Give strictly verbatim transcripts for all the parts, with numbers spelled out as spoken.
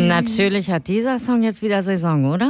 Natürlich hat dieser Song jetzt wieder Saison, oder?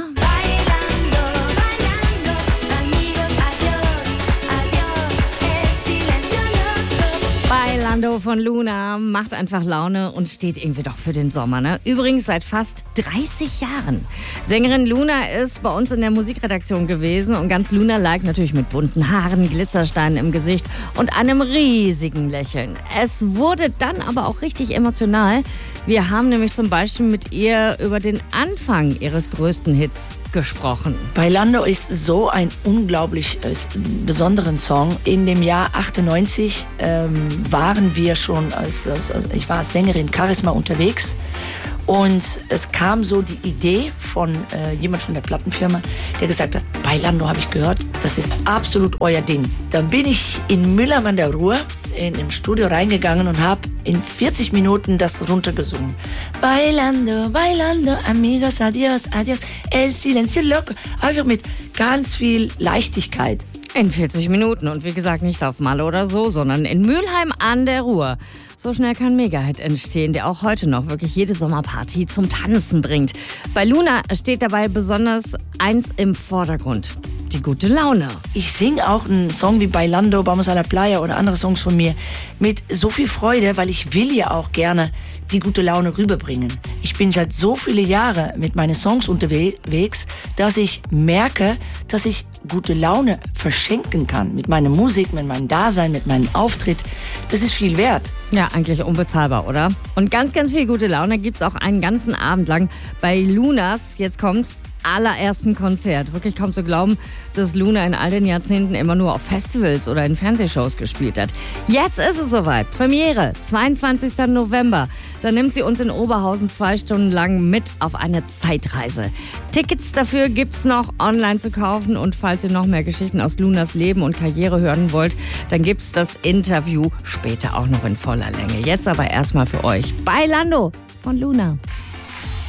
Bailando von Luna macht einfach Laune und steht irgendwie doch für den Sommer, ne? Übrigens seit fast dreißig Jahren. Sängerin Luna ist bei uns in der Musikredaktion gewesen und ganz Luna-like, natürlich mit bunten Haaren, Glitzersteinen im Gesicht und einem riesigen Lächeln. Es wurde dann aber auch richtig emotional. Wir haben nämlich zum Beispiel mit ihr über den Anfang ihres größten Hits gesprochen. Bailando ist so ein unglaublich äh, besonderen Song. In dem Jahr achtundneunzig ähm, waren wir schon, als, als, als ich war als Sängerin Charisma unterwegs. Und es kam so die Idee von äh, jemand von der Plattenfirma, der gesagt hat, Bailando habe ich gehört, das ist absolut euer Ding. Dann bin ich in Mülheim an der Ruhr in im Studio reingegangen und habe in vierzig Minuten das runtergesungen. Bailando, bailando, amigos, adios, adios, el silencio loco. Einfach mit ganz viel Leichtigkeit. In vierzig Minuten und wie gesagt nicht auf Malle oder so, sondern in Mülheim an der Ruhr. So schnell kann ein Mega-Hit entstehen, der auch heute noch wirklich jede Sommerparty zum Tanzen bringt. Bei Luna steht dabei besonders eins im Vordergrund: die gute Laune. Ich singe auch einen Song wie Bailando, Vamos a la Playa oder andere Songs von mir mit so viel Freude, weil ich will ja auch gerne die gute Laune rüberbringen. Ich bin seit so viele Jahre mit meinen Songs unterwegs, dass ich merke, dass ich gute Laune verschenken kann. Mit meiner Musik, mit meinem Dasein, mit meinem Auftritt. Das ist viel wert. Ja, eigentlich unbezahlbar, oder? Und ganz, ganz viel gute Laune gibt's auch einen ganzen Abend lang bei Lunas, jetzt kommt's, allerersten Konzert. Wirklich kaum zu glauben, dass Luna in all den Jahrzehnten immer nur auf Festivals oder in Fernsehshows gespielt hat. Jetzt ist es soweit. Premiere, zweiundzwanzigsten November. Da nimmt sie uns in Oberhausen zwei Stunden lang mit auf eine Zeitreise. Tickets dafür gibt's noch online zu kaufen und falls ihr noch mehr Geschichten aus Lunas Leben und Karriere hören wollt, dann gibt's das Interview später auch noch in voller Länge. Jetzt aber erstmal für euch Bailando von Luna.